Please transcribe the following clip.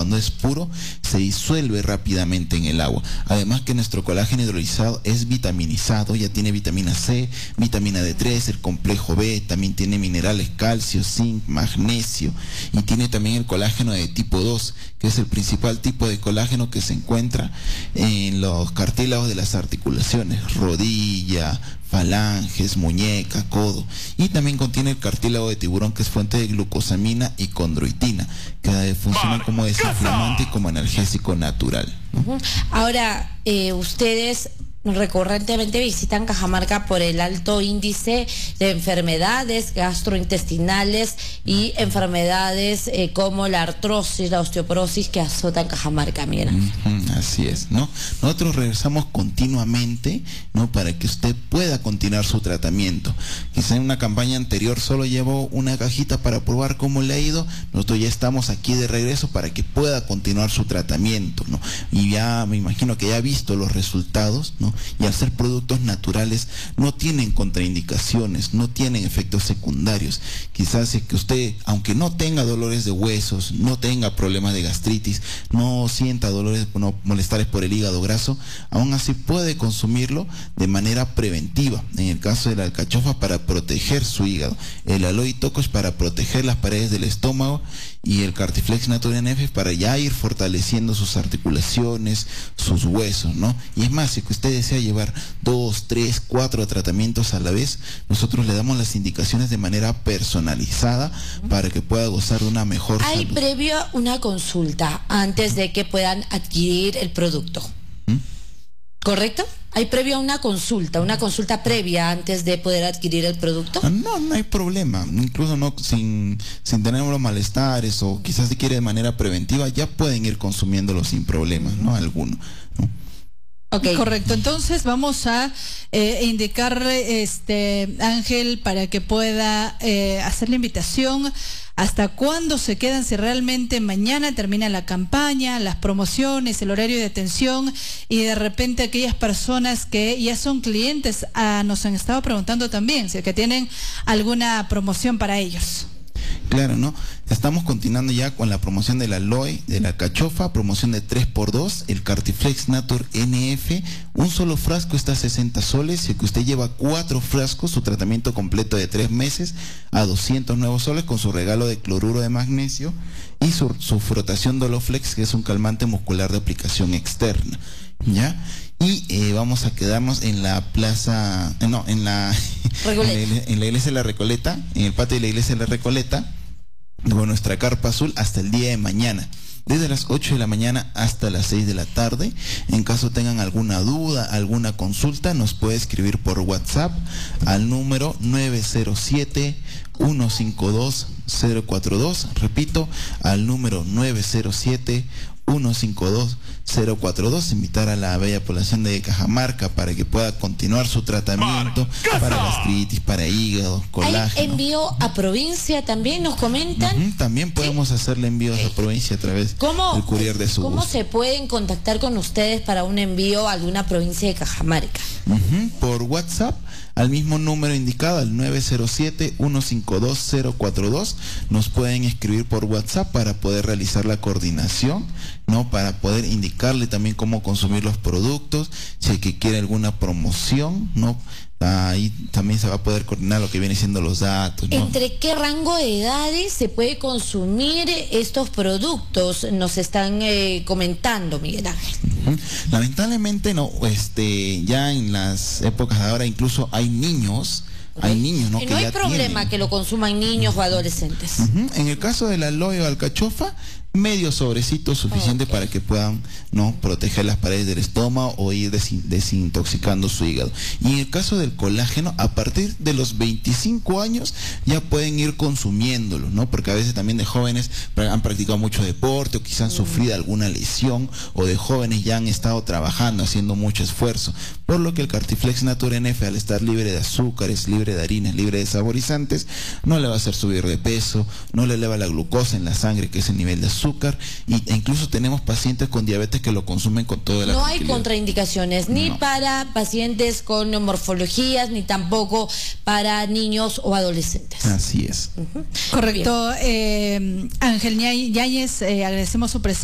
cuando es puro se disuelve rápidamente en el agua. Además que nuestro colágeno hidrolizado es vitaminizado, ya tiene vitamina C, vitamina D3, el complejo B, también tiene minerales calcio, zinc, magnesio, y tiene también el colágeno de tipo 2, que es el principal tipo de colágeno que se encuentra en los cartílagos de las articulaciones, rodilla, falanges, muñeca, codo, y también contiene el cartílago de tiburón, que es fuente de glucosamina y condroitina, que funciona como desinflamante y como analgésico natural, ¿no? Ahora, ustedes recurrentemente visitan Cajamarca por el alto índice de enfermedades gastrointestinales y enfermedades como la artrosis, la osteoporosis que azotan Cajamarca, mira. Así es, ¿no? Nosotros regresamos continuamente, ¿no? Para que usted pueda continuar su tratamiento. Quizá en una campaña anterior solo llevó una cajita para probar cómo le ha ido. Nosotros ya estamos aquí de regreso para que pueda continuar su tratamiento, ¿no? Y ya me imagino que ya ha visto los resultados, ¿no? Y al ser productos naturales no tienen contraindicaciones, no tienen efectos secundarios. Quizás es que usted, aunque no tenga dolores de huesos, no tenga problemas de gastritis, no sienta dolores, no molestares por el hígado graso, aún así puede consumirlo de manera preventiva. En el caso de la alcachofa, para proteger su hígado, el aloe toco es para proteger las paredes del estómago, y el Cartiflex Natur NF para ya ir fortaleciendo sus articulaciones, sus huesos, ¿no? Y es más, si usted desea llevar 2, 3, 4 tratamientos a la vez, nosotros le damos las indicaciones de manera personalizada para que pueda gozar de una mejor salud. Hay previo una consulta antes de que puedan adquirir el producto, ¿correcto? ¿Hay previa una consulta previa antes de poder adquirir el producto? No hay problema. Incluso no sin tener los malestares, o quizás si quiere de manera preventiva, ya pueden ir consumiéndolo sin problemas, ¿no? Alguno, ¿no? Okay. Correcto, entonces vamos a indicarle, Ángel, para que pueda hacer la invitación. ¿Hasta cuándo se quedan? Si realmente mañana termina la campaña, las promociones, el horario de atención, y de repente aquellas personas que ya son clientes nos han estado preguntando también si es que tienen alguna promoción para ellos. Claro, ¿no? Estamos continuando ya con la promoción del aloe, de la alcachofa, promoción de 3x2, el Cartiflex Natur NF, un solo frasco está a 60 soles, si que usted lleva 4 frascos, su tratamiento completo de 3 meses a 200 nuevos soles, con su regalo de cloruro de magnesio y su frotación Doloflex, que es un calmante muscular de aplicación externa, ¿ya? Y vamos a quedarnos en la plaza, en la iglesia de la Recoleta, en el patio de la iglesia de la Recoleta, con nuestra carpa azul hasta el día de mañana, desde las 8 de la mañana hasta las 6 de la tarde. En caso tengan alguna duda, alguna consulta, nos puede escribir por WhatsApp al número 907-152-042, repito, al número 907-152-042, invitar a la bella población de Cajamarca para que pueda continuar su tratamiento para gastritis, para hígado, colágeno. ¿Hay envío a provincia también, nos comentan? También podemos hacerle envíos a provincia a través del courier de su ¿Cómo gusto. se pueden contactar con ustedes para un envío a alguna provincia de Cajamarca? Por WhatsApp, al mismo número indicado, al 907-152-042, nos pueden escribir por WhatsApp para poder realizar la coordinación, ¿no? Para poder indicarle también cómo consumir los productos, si es que quiere alguna promoción, ¿no? Ahí también se va a poder coordinar lo que viene siendo los datos, ¿no? ¿Entre qué rango de edades se puede consumir estos productos? Nos están comentando, Miguel Ángel. Lamentablemente no, ya en las épocas de ahora incluso hay niños, ¿no? Y no hay problema que lo consuman niños o adolescentes. En el caso del aloe o alcachofa, medio sobrecito suficiente para que puedan, ¿no?, proteger las paredes del estómago o ir desintoxicando su hígado. Y en el caso del colágeno, a partir de los 25 años ya pueden ir consumiéndolo, ¿no? Porque a veces también de jóvenes han practicado mucho deporte o quizás han sufrido alguna lesión, o de jóvenes ya han estado trabajando, haciendo mucho esfuerzo, por lo que el Cartiflex Natur NF, al estar libre de azúcares, libre de harinas, libre de saborizantes, no le va a hacer subir de peso, no le eleva la glucosa en la sangre, que es el nivel de azúcar, e incluso tenemos pacientes con diabetes que lo consumen con toda la No hay contraindicaciones, ni para pacientes con morfologías, ni tampoco para niños o adolescentes. Así es. Correcto. Ángel Yáñez, agradecemos su presencia.